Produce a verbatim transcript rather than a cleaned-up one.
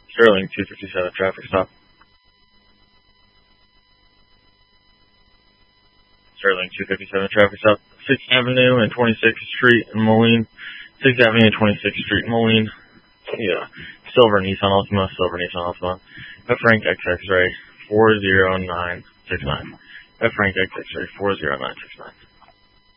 Sterling two fifty-seven, traffic stop. Sterling two fifty-seven, traffic stop. sixth Avenue and twenty-sixth Street in Moline. sixth Avenue and twenty-sixth Street in Moline. Yeah. Silver Nissan Altima, Silver Nissan Altima. F Frank X X-ray four zero nine six nine. F Frank X X-ray four zero nine six nine.